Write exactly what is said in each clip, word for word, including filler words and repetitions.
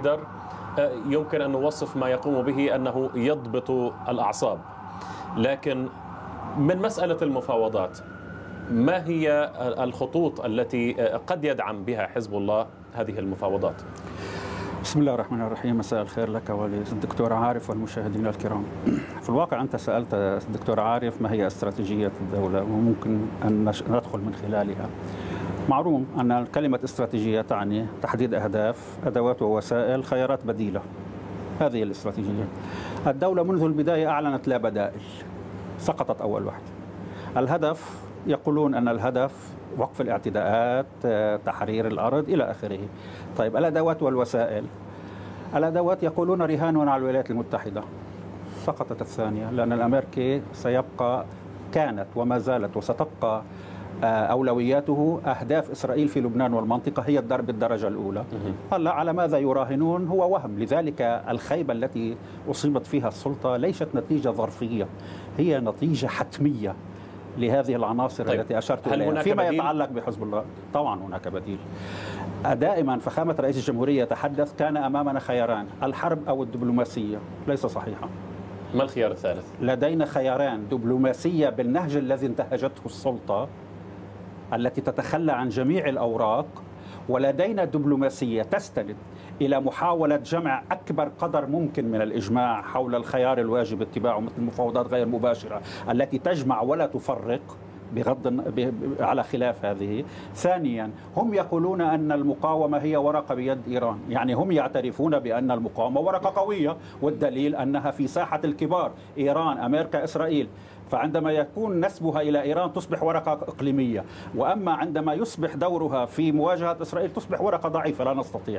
ليدر يمكن أن نوصف ما يقوم به أنه يضبط الأعصاب، لكن من مسألة المفاوضات ما هي الخطوط التي قد يدعم بها حزب الله هذه المفاوضات؟ بسم الله الرحمن الرحيم. مساء الخير لك وللدكتور عارف والمشاهدين الكرام. في الواقع أنت سألت الدكتور عارف ما هي استراتيجية الدولة وممكن أن ندخل من خلالها. معروف أن كلمة استراتيجية تعني تحديد أهداف، أدوات ووسائل، خيارات بديلة. هذه الاستراتيجية. الدولة منذ البداية أعلنت لا بدائل، سقطت أول واحدة. الهدف يقولون أن الهدف وقف الاعتداءات، تحرير الأرض إلى آخره. طيب الأدوات والوسائل، الأدوات يقولون رهان على الولايات المتحدة، سقطت الثانية، لأن الأمريكي سيبقى كانت وما زالت وستبقى أولوياته أهداف إسرائيل في لبنان والمنطقة هي الضرب بالدرجة الأولى. هلا على ماذا يراهنون هو وهم. لذلك الخيبة التي أصيبت فيها السلطة ليست نتيجة ظرفية، هي نتيجة حتمية لهذه العناصر طيب. التي أشرت إليها. فيما بديل؟ يتعلق بحزب الله طبعا هناك بديل. دائما فخامة رئيس الجمهورية يتحدث كان أمامنا خياران، الحرب أو الدبلوماسية. ليس صحيحا. ما الخيار الثالث؟ لدينا خياران، دبلوماسية بالنهج الذي انتهجته السلطة التي تتخلى عن جميع الأوراق، ولدينا دبلوماسية تستند إلى محاولة جمع أكبر قدر ممكن من الإجماع حول الخيار الواجب اتباعه، مثل المفاوضات غير مباشرة التي تجمع ولا تفرق بغض على خلاف هذه. ثانيا هم يقولون أن المقاومة هي ورقة بيد إيران، يعني هم يعترفون بأن المقاومة ورقة قوية، والدليل أنها في ساحة الكبار، إيران، أمريكا، إسرائيل. فعندما يكون نسبها إلى إيران تصبح ورقة إقليمية، وأما عندما يصبح دورها في مواجهة إسرائيل تصبح ورقة ضعيفة لا نستطيع.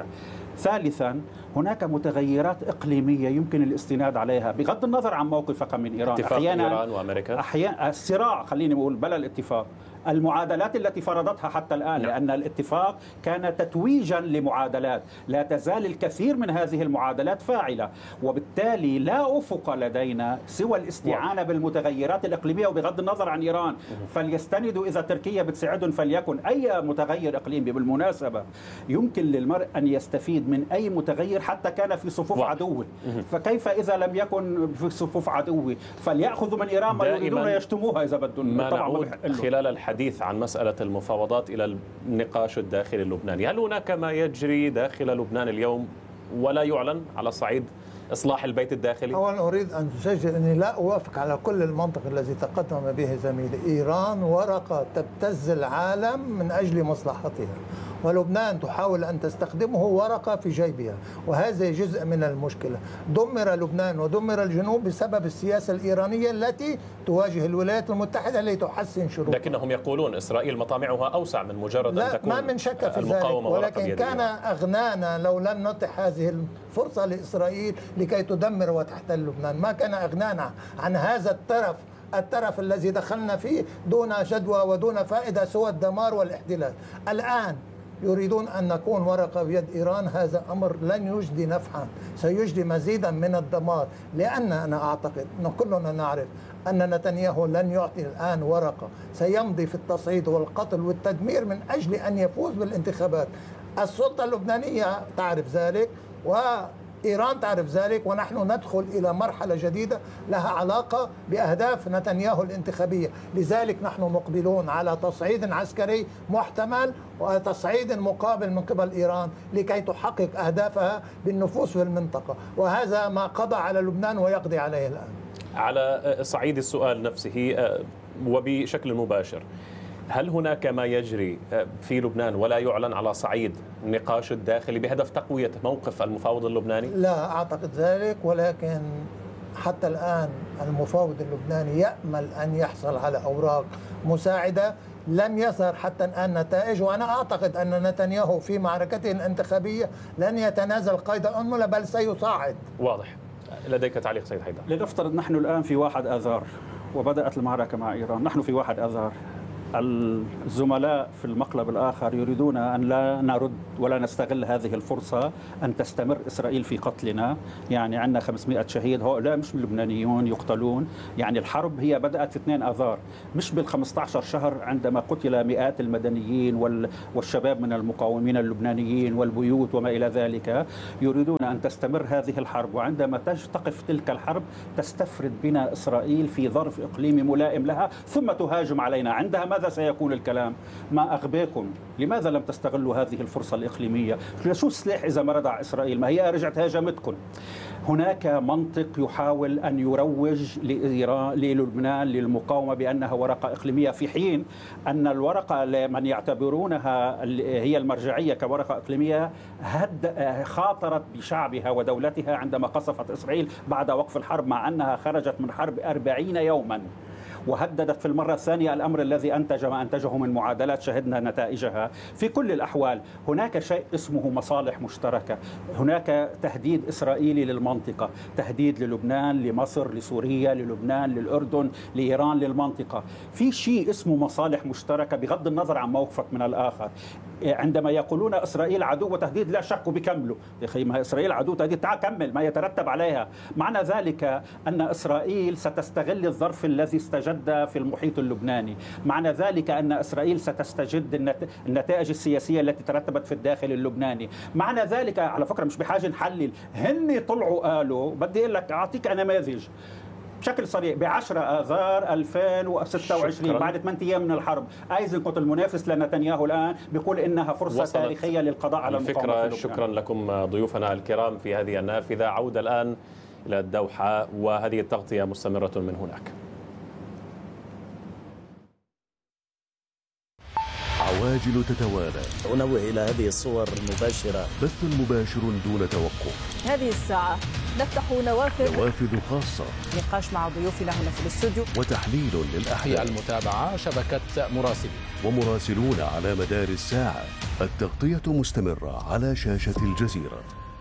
ثالثا هناك متغيرات إقليمية يمكن الاستناد عليها بغض النظر عن موقفك من إيران. اتفاق إيران وأمريكا، أحيانا الصراع، خليني أقول بلا الاتفاق، المعادلات التي فرضتها حتى الآن، لأن الاتفاق كان تتويجا لمعادلات، لا تزال الكثير من هذه المعادلات فاعلة، وبالتالي لا أفق لدينا سوى الاستعانة بالمتغيرات الإقليمية، وبغض النظر عن إيران فليستندوا إذا تركيا بتساعدهم فليكن. أي متغير إقليمي بالمناسبة يمكن للمرء أن يستفيد من أي متغير حتى كان في صفوف عدوه، فكيف إذا لم يكن في صفوف عدوه فليأخذوا من إيران ما يريدون يشتموها إذا بدهم. ما نعود خلال الحديث عن مسألة المفاوضات إلى النقاش الداخلي اللبناني. هل هناك ما يجري داخل لبنان اليوم ولا يعلن على صعيد إصلاح البيت الداخلي؟ أولا أريد أن أسجل أني لا أوافق على كل المنطق الذي تقدم به زميلي. إيران ورقة تبتز العالم من أجل مصلحتها، ولبنان تحاول أن تستخدمه ورقة في جيبها، وهذا جزء من المشكلة. دمر لبنان ودمر الجنوب بسبب السياسة الإيرانية التي تواجه الولايات المتحدة لتحسن شروطها. لكنهم يقولون إسرائيل مطامعها أوسع من مجرد أن تكون ما من شك في ذلك، ولكن كان أغنانا لو لم نتح هذه الفرصة لإسرائيل لكي تدمر وتحتل لبنان. ما كان أغنانا عن هذا الطرف الطرف الذي دخلنا فيه دون جدوى ودون فائدة سوى الدمار والاحتلال. الآن يريدون أن نكون ورقة بيد إيران، هذا أمر لن يجدي نفعا، سيجدي مزيدا من الدمار، لأن أنا أعتقد أن كلنا نعرف أن نتنياهو لن يعطي الآن ورقة، سيمضي في التصعيد والقتل والتدمير من أجل أن يفوز بالانتخابات. السلطة اللبنانية تعرف ذلك وإيران تعرف ذلك، ونحن ندخل إلى مرحلة جديدة لها علاقة بأهداف نتنياهو الانتخابية. لذلك نحن مقبلون على تصعيد عسكري محتمل وتصعيد مقابل من قبل إيران لكي تحقق أهدافها بالنفوذ في المنطقة، وهذا ما قضى على لبنان ويقضي عليه الآن. على صعيد السؤال نفسه وبشكل مباشر، هل هناك ما يجري في لبنان ولا يعلن على صعيد النقاش الداخلي بهدف تقوية موقف المفاوض اللبناني؟ لا أعتقد ذلك، ولكن حتى الآن المفاوض اللبناني يأمل أن يحصل على أوراق مساعدة. لم يظهر حتى الآن نتائج، وأنا أعتقد أن نتنياهو في معركته الانتخابية لن يتنازل قيد الأنملة بل سيصعد. واضح. لديك تعليق سيد حيدر؟ لنفترض نحن الآن في واحد آذار وبدأت المعركة مع إيران، نحن في واحد آذار، الزملاء في المقلب الآخر يريدون أن لا نرد ولا نستغل هذه الفرصة أن تستمر إسرائيل في قتلنا. يعني عندنا خمسمائة شهيد، هؤلاء مش اللبنانيون يقتلون. يعني الحرب هي بدأت في اثنين آذار، مش بالخمسة عشر شهر عندما قتل مئات المدنيين والشباب من المقاومين اللبنانيين والبيوت وما إلى ذلك. يريدون أن تستمر هذه الحرب، وعندما تقف تلك الحرب تستفرد بنا إسرائيل في ظرف إقليمي ملائم لها ثم تهاجم علينا. عندها ماذا سيكون الكلام؟ ما أغبيكم، لماذا لم تستغلوا هذه الفرصة الإقليمية؟ شو السلاح إذا ما ردع إسرائيل؟ ما هي رجعت هاجمتكم. هناك منطق يحاول أن يروج لإيران للبنان للمقاومة بأنها ورقة إقليمية، في حين أن الورقة من يعتبرونها هي المرجعية كورقة إقليمية هد خاطرت بشعبها ودولتها عندما قصفت إسرائيل بعد وقف الحرب، مع أنها خرجت من حرب أربعين يوما وهددت في المرة الثانية، الأمر الذي أنتج ما أنتجه من معادلات شهدنا نتائجها. في كل الأحوال هناك شيء اسمه مصالح مشتركة، هناك تهديد إسرائيلي للمنطقة، تهديد للبنان، لمصر، لسوريا، للبنان، للأردن، لإيران، للمنطقة. في شيء اسمه مصالح مشتركة بغض النظر عن موقفك من الآخر. عندما يقولون إسرائيل عدو وتهديد، لا شك بكملوا يا أخي، ما إسرائيل عدو تهديد، تعال كمل ما يترتب عليها. معنى ذلك أن إسرائيل ستستغل الظرف الذي استجد في المحيط اللبناني، معنى ذلك أن إسرائيل ستستجد النتائج السياسية التي ترتبت في الداخل اللبناني. معنى ذلك على فكرة مش بحاجة نحلل، هن طلعوا قالوا، بدي أقول لك أعطيك نماذج بشكل صريح. بعشرة آذار ألفين وستة وعشرين شكرا. بعد ثمانية أيام من الحرب، أيزنكوت المنافس لنتنياهو الآن بيقول إنها فرصة تاريخية للقضاء على المقاومة. شكرا لكم ضيوفنا الكرام في هذه النافذة. عودة الآن إلى الدوحة، وهذه التغطية مستمرة من هناك. عواجل تتوالى. أنوه إلى هذه الصور المباشرة. بث مباشر دون توقف. هذه الساعة نفتح نوافذ نوافذ خاصة، نقاش مع ضيوفنا هنا في الاستوديو، وتحليل للأحداث. المتابعة شبكة مراسلين ومراسلون على مدار الساعة. التغطية مستمرة على شاشة الجزيرة.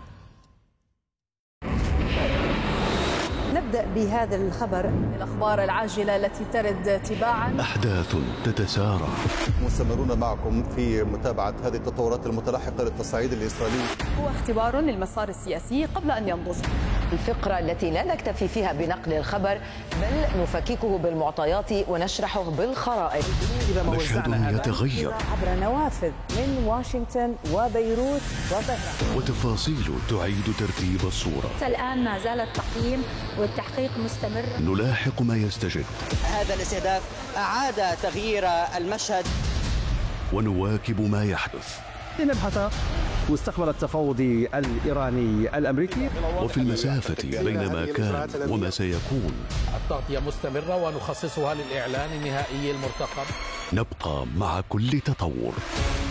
نبدأ بهذا الخبر، الأخبار العاجلة التي ترد تباعا. أحداث تتسارع. مستمرون معكم في متابعة هذه التطورات المتلاحقة للتصعيد الإسرائيلي. هو اختبار للمسار السياسي قبل أن ينضج. الفقرة التي لا نكتفي فيها بنقل الخبر، بل نفككه بالمعطيات ونشرحه بالخرائط. مشهد يتغير عبر نوافذ من واشنطن وبيروت وطهران، وتفاصيل تعيد ترتيب الصورة. الآن ما زال التقييم والتحقيق مستمر. نلاحق ما يستجد. هذا الاستهداف أعاد تغيير المشهد، ونواكب ما يحدث. لنبحث مستقبل التفاوض الإيراني الأمريكي، وفي المسافة بين ما كان وما سيكون. التغطية مستمرة ونخصصها للإعلان النهائي المرتقب. نبقى مع كل تطور.